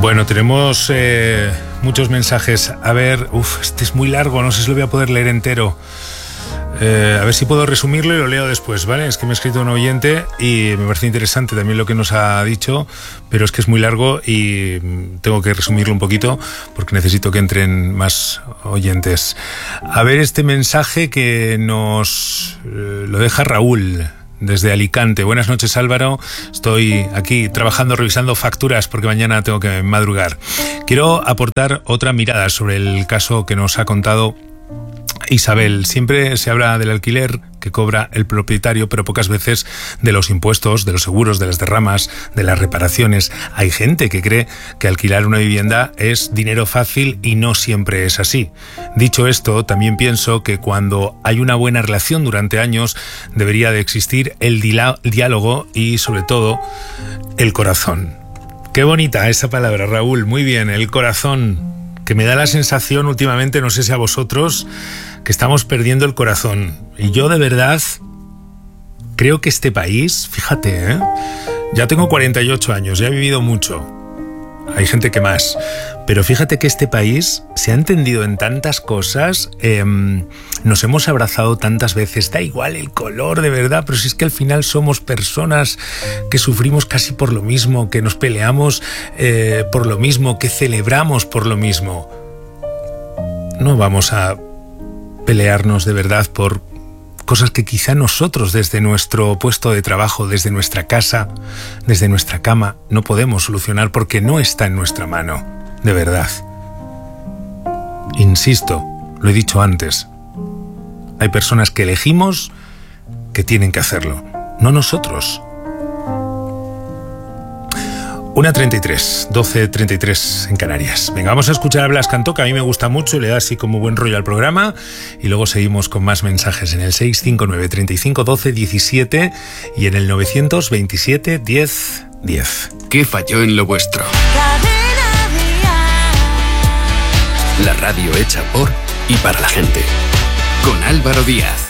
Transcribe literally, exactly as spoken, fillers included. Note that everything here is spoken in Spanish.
Bueno, tenemos eh, muchos mensajes. A ver, uff, este es muy largo, no sé si lo voy a poder leer entero. Eh, a ver si puedo resumirlo y lo leo después, ¿vale? Es que me ha escrito un oyente y me parece interesante también lo que nos ha dicho, pero es que es muy largo y tengo que resumirlo un poquito porque necesito que entren más oyentes. A ver este mensaje que nos eh, lo deja Raúl desde Alicante. Buenas noches, Álvaro. Estoy aquí trabajando, revisando facturas porque mañana tengo que madrugar. Quiero aportar otra mirada sobre el caso que nos ha contado Isabel. Siempre se habla del alquiler que cobra el propietario, pero pocas veces de los impuestos, de los seguros, de las derramas, de las reparaciones. Hay gente que cree que alquilar una vivienda es dinero fácil y no siempre es así. Dicho esto, también pienso que cuando hay una buena relación durante años debería de existir el diálogo y, sobre todo, el corazón. Qué bonita esa palabra, Raúl. Muy bien, el corazón, que me da la sensación últimamente, no sé si a vosotros, que estamos perdiendo el corazón. Y yo de verdad creo que este país, fíjate, ¿eh? Ya tengo cuarenta y ocho años, ya he vivido mucho. Hay gente que más. Pero fíjate que este país se ha entendido en tantas cosas, eh, nos hemos abrazado tantas veces, da igual el color de verdad, pero si es que al final somos personas que sufrimos casi por lo mismo, que nos peleamos eh, por lo mismo, que celebramos por lo mismo. No vamos a pelearnos de verdad por cosas que quizá nosotros desde nuestro puesto de trabajo, desde nuestra casa, desde nuestra cama, no podemos solucionar porque no está en nuestra mano, de verdad. Insisto, lo he dicho antes, hay personas que elegimos que tienen que hacerlo, no nosotros. una treinta y tres, doce treinta y tres en Canarias. Venga, vamos a escuchar a Blas Cantó, que a mí me gusta mucho y le da así como buen rollo al programa. Y luego seguimos con más mensajes en el seis cinco nueve, treinta y cinco, doce, diecisiete y en el novecientos veintisiete, diez, diez. ¿Qué falló en lo vuestro? La radio hecha por y para la gente. Con Álvaro Díaz.